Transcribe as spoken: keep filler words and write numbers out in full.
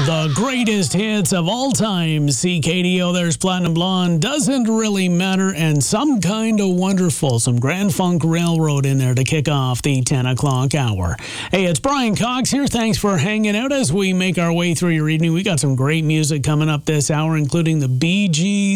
The greatest hits of all time. C K D O, there's Platinum Blonde. Doesn't really matter, and Some Kind of Wonderful. Some Grand Funk Railroad in there to kick off the ten o'clock hour. Hey, it's Brian Cox here. Thanks for hanging out as we make our way through your evening. We got some great music coming up this hour, including the Bee Gees.